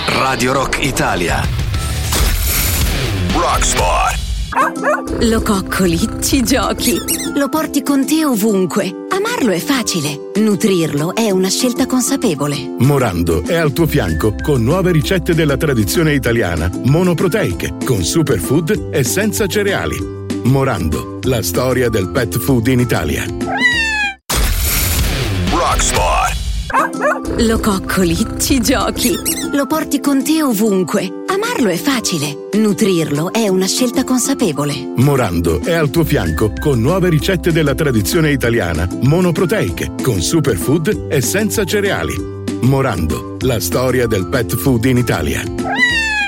Radio Rock Italia. Rockspot. Lo coccoli, ci giochi, lo porti con te ovunque. Amarlo è facile, nutrirlo è una scelta consapevole. Morando è al tuo fianco con nuove ricette della tradizione italiana, monoproteiche, con superfood e senza cereali. Morando, la storia del pet food in Italia. Rockspot. Lo coccoli, ci giochi, lo porti con te ovunque. Amarlo è facile, nutrirlo è una scelta consapevole. Morando è al tuo fianco con nuove ricette della tradizione italiana, monoproteiche, con superfood e senza cereali. Morando, la storia del pet food in Italia.